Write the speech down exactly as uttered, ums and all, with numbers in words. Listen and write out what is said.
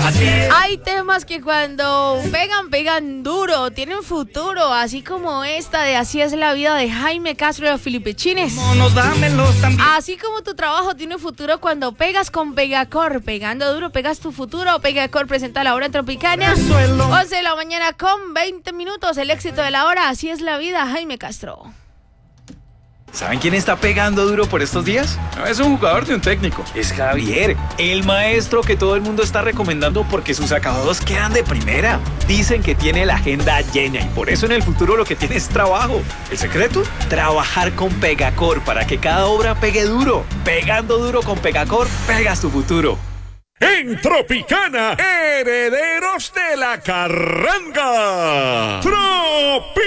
Así es. Hay temas que cuando pegan, pegan duro, tienen futuro, así como esta de Así es la vida de Jaime Castro y los Filipechines. Monos, dámelos también. Así como tu trabajo tiene futuro cuando pegas con Pegacor. Pegando duro, pegas tu futuro. Pegacor presenta la hora en Tropicana. once de la mañana con veinte minutos. El éxito de la hora. Así es la vida, Jaime Castro. ¿Saben quién está pegando duro por estos días? No es un jugador de un técnico, es Javier, el maestro que todo el mundo está recomendando porque sus acabados quedan de primera. Dicen que tiene la agenda llena y por eso en el futuro lo que tiene es trabajo. ¿El secreto? Trabajar con Pegacor para que cada obra pegue duro. Pegando duro con Pegacor, pegas tu futuro. En Tropicana, herederos de la carranga. Tropi